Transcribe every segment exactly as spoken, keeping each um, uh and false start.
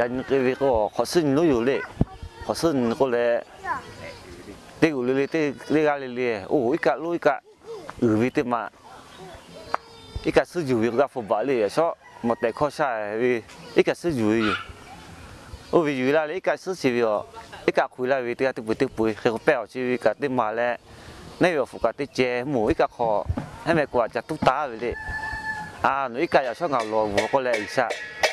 人佢個學生都有咧，學生個咧，啲有咧啲呢家咧，哦，一家攞一家，有啲啲嘛，一家是有一個副把咧，所以冇得考下嚟，一家是有嘅，我為有啦，一家是是個，一家回來為啲啲背啲背，佢個表是一家啲嘛咧，呢個副家啲借冇一家學，係咪掛就都打嚟咧？啊，你一家又想牛羅我過嚟一下。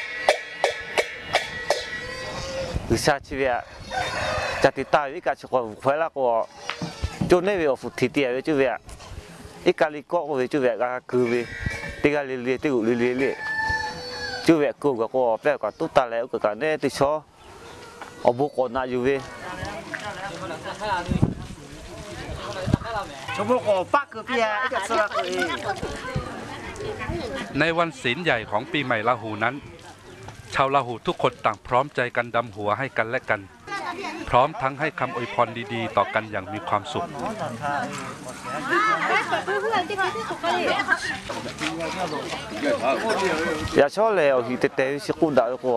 有下去呀，家里大一家去过回来过，就那边扶梯底就边，一家里高个就边个高边，这个里里都里里里，就边高个个别个都大来个个那的说，我不管那就边。 全部个八个边一个十个个。 ในวันศีลใหญ่ของปีใหม่ลาหูนั้นชาวลาหูทุกคนต่างพร้อมใจกันดำหัวให้กันและกันพร้อมทั้งให้คำอวยพรดีๆต่อกันอย่างมีความสุขอย่าชอบเลยเอาหินเตะๆสิกูด่าก็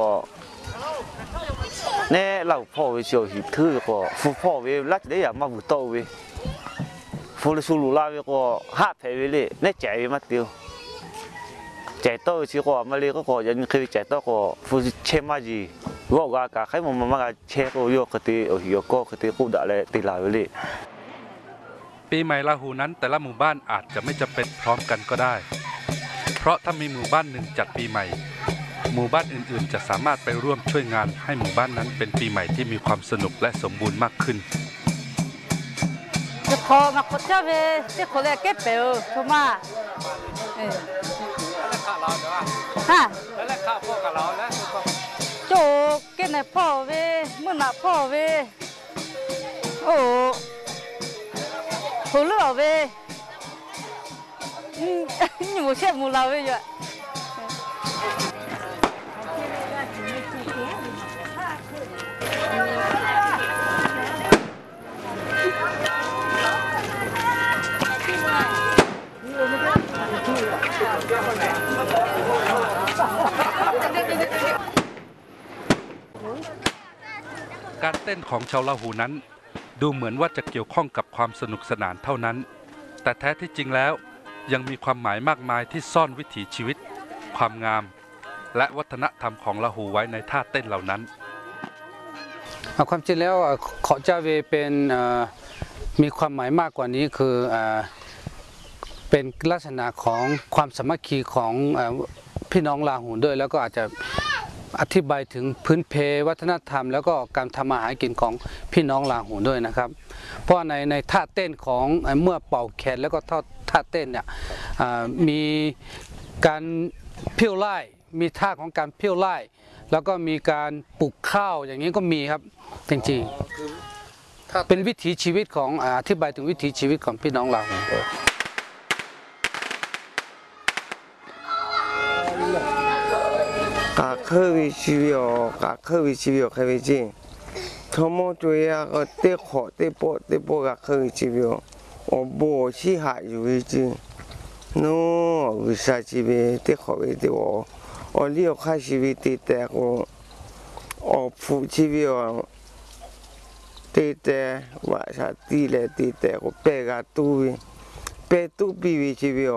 เนี่ยเราพ่อไปเชียวหินถือก็ฟูพ่อไปรัดได้อย่างมาบุตรไปฟูเลยสูรุลาไปก็ห้าเพลเลยเนี่ยใจมาเดียวใจโตสิก็มาเลยก็ก็ยังเคยใจโตก็ฟูเชื่อมาจีว่าก็การใครมันมันก็เชื่อก็โยกตีโอ้ยก็ตีกูด่าเลยตีลายเลยปีใหม่ลาหูนั้นแต่ละหมู่บ้านอาจจะไม่จำเป็นพร้อมกันก็ได้เพราะถ้ามีหมู่บ้านหนึ่งจัดปีใหม่หมู่บ้านอื่นๆจะสามารถไปร่วมช่วยงานให้หมู่บ้านนั้นเป็นปีใหม่ที่มีความสนุกและสมบูรณ์มากขึ้นจะพอมาคนเจ้าเวที่คนแรกเก็บเปลวถูกไหมเออฮะแล้วข้าวพ่อกับเราแล้วโจเก็บในพ่อเวมื่อหน้าพ่อเวโอ้หูเลือเวอืมหมูเชื่อหมูเราเวอยู่การเต้นของชาวลาหูนั้นดูเหมือนว่าจะเกี่ยวข้องกับความสนุกสนานเท่านั้นแต่แท้ที่จริงแล้วยังมีความหมายมากมายที่ซ่อนวิถีชีวิตความงามและวัฒนธรรมของลาหูไว้ในท่าเต้นเหล่านั้นความจริงแล้วขอเจ้าเวเป็นมีความหมายมากกว่านี้คือเป็นลักษณะของความสามัคคีของพี่น้องลาหูด้วยแล้วก็อาจจะอธิบายถึงพื้นเพวัฒนธรรมแล้วก็การทำอาหารกินของพี่น้องลาหูด้วยนะครับเพราะในในท่าเต้นของเมื่อเป่าแคนแล้วก็ท่าเต้นเนี่ยมีการเพี้ยวไล่มีท่าของการเพี้ยวไล่แล้วก็มีการปลูกข้าวอย่างนี้ก็มีครับจริงๆเป็นวิถีชีวิตของอธิบายถึงวิถีชีวิตของพี่น้องลาหูกาเคยชีวิตกาเคยชีวิตเคยจริงทั้งหมดตัวอย่างก็เตะขอเตะโปเตะโปกาเคยชีวิตโอ้โหชีหายอยู่จริงนู้วิชาชีวิตเตะขอไปเตะโอ้โอ้เลี้ยวข้าชีวิตเตะแต่ก็โอ้ฟูชีวิตเตะแต่ว่าชาตีเลยเตะแต่ก็เปกาตู้เปตู้ปีวิชีวิต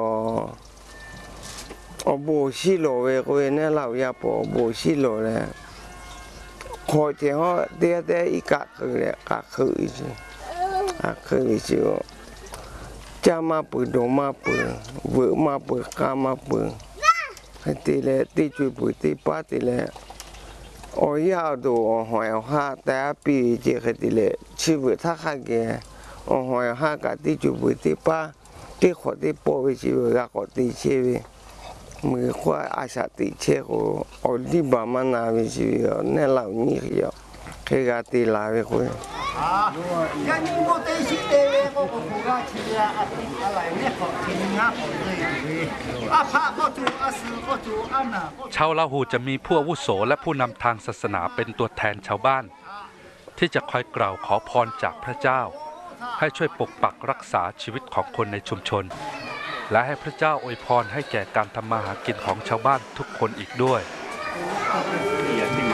我无死路的，我那老爷婆无死路嘞。开天好，第第一家去嘞，家去一次，家去一次哦。家嘛不多嘛不，我嘛不家嘛不，还第嘞第最不第八第嘞。我要到我还要下第一ปี就係第嘞，ชีวิตถ้าข้าแก่我還要下個第最不第八，第ขอ第八位ชีวิตก็ขอ第七位。มือขวาอาชาติเชโกอดีบามานาวิชิวิเนลาวนี่เหี่ยวเคกาตีลาเวคุยยันนี่โมเตชิเตเวก็กูกาชิยาอะไรเนี่ยก็กินงาผมเลยอาภาก็จูอาสือก็จูอานาชาวลาหูจะมีผู้อาวุโสและผู้นำทางศาสนาเป็นตัวแทนชาวบ้านที่จะคอยกล่าวขอพรจากพระเจ้าให้ช่วยปกปักรักษาชีวิตของคนในชุมชนและให้พระเจ้าอวยพรให้แก่การทำมาหากินของชาวบ้านทุกคนอีกด้วย